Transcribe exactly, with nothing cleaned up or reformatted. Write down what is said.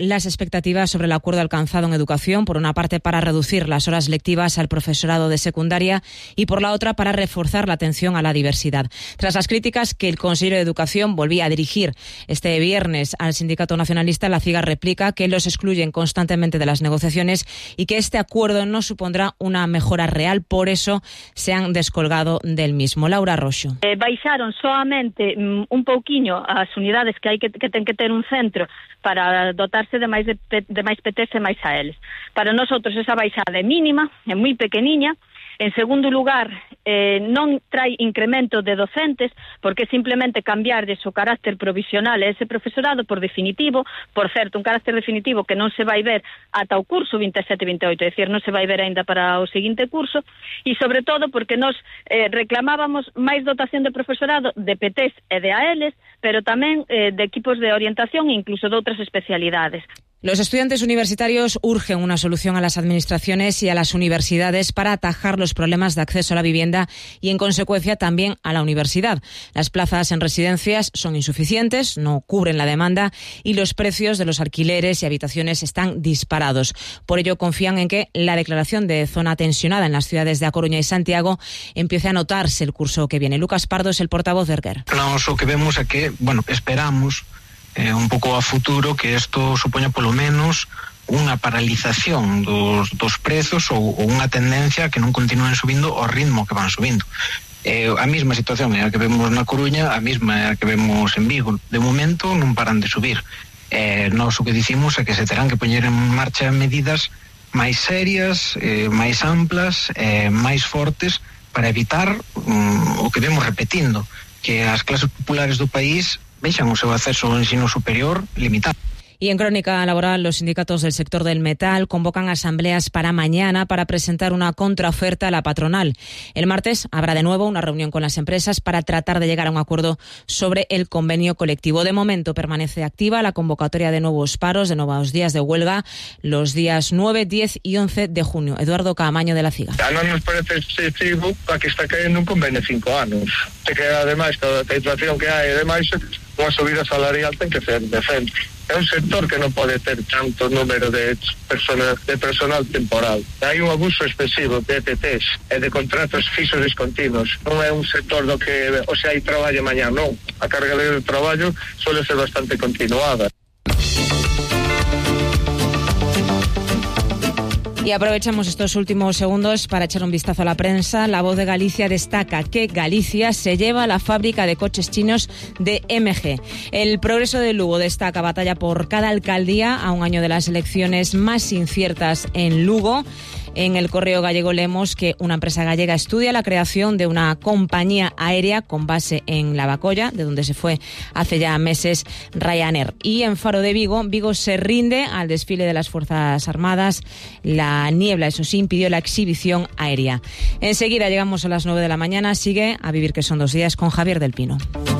las expectativas sobre el acuerdo alcanzado en educación, por una parte para reducir las horas lectivas al profesorado de secundaria y por la otra para reforzar la atención a la diversidad. Tras las críticas que el consejero de Educación volvía a dirigir este viernes al sindicato nacionalista, la CIGA replica que los excluyen constantemente de las negociaciones y que este acuerdo no supondrá una mejora real, por eso se han descolgado del mismo. Laura Roxo. Eh, baixaron solamente mm, un pouquiño as unidades que hai que, que ten que ter un centro para dotarse de máis de, de máis P Ts e máis A Ls. Para nosotros esa baixada é mínima, é moi pequeniña. En segundo lugar, eh, non trae incremento de docentes, porque simplemente cambiarles o carácter provisional a ese profesorado por definitivo, por certo, un carácter definitivo que non se vai ver ata o curso vinte e sete vinte e oito, é dicir, non se vai ver aínda para o seguinte curso, e sobre todo porque nos eh, reclamábamos máis dotación de profesorado de P Ts e de A Ls, pero tamén eh, de equipos de orientación e incluso de outras especialidades. Los estudiantes universitarios urgen una solución a las administraciones y a las universidades para atajar los problemas de acceso a la vivienda y, en consecuencia, también a la universidad. Las plazas en residencias son insuficientes, no cubren la demanda y los precios de los alquileres y habitaciones están disparados. Por ello, confían en que la declaración de zona tensionada en las ciudades de A Coruña y Santiago empiece a notarse el curso que viene. Lucas Pardo es el portavoz de Erguer. Nos o que vemos é que, bueno, esperamos Eh, un pouco a futuro que isto supoña polo menos unha paralización dos, dos prezos ou, ou unha tendencia que non continúen subindo ao ritmo que van subindo. Eh, a mesma situación é a que vemos na Coruña, a mesma é a que vemos en Vigo. De momento non paran de subir. Eh, nós o que dicimos é que se terán que poñer en marcha medidas máis serias, eh, máis amplas, eh, máis fortes para evitar um, o que vemos repetindo, que as clases populares do país vexan o seu acceso ao ensino superior limitado. Y en crónica laboral, los sindicatos del sector del metal convocan asambleas para mañana para presentar una contraoferta a la patronal. El martes habrá de nuevo una reunión con las empresas para tratar de llegar a un acuerdo sobre el convenio colectivo. De momento permanece activa la convocatoria de nuevos paros, de nuevos días de huelga, los días nueve, diez y once de junio. Eduardo Caamaño, de la CIGA. A non nos parece excesivo a que está caendo un convenio de cinco anos. Que ademais, toda a inflación que hai, ademais, unha subida salarial ten que ser decente. É un sector que non pode ter tanto número de personal, de personal temporal. Hai un abuso excesivo de P Ts e de contratos fixos discontinuos. Non é un sector do que, o sea, hai traballo mañá, non. A carga de traballo suele ser bastante continuada. Y aprovechamos estos últimos segundos para echar un vistazo a la prensa. La Voz de Galicia destaca que Galicia se lleva la fábrica de coches chinos de M G. El Progreso de Lugo destaca batalla por cada alcaldía a un año de las elecciones más inciertas en Lugo. En el Correo Gallego leemos que una empresa gallega estudia la creación de una compañía aérea con base en Lavacolla, de donde se fue hace ya meses Ryanair. Y en Faro de Vigo, Vigo se rinde al desfile de las Fuerzas Armadas. La niebla, eso sí, impidió la exhibición aérea. Enseguida llegamos a las nueve de la mañana. Sigue A Vivir, que son dos días, con Javier del Pino.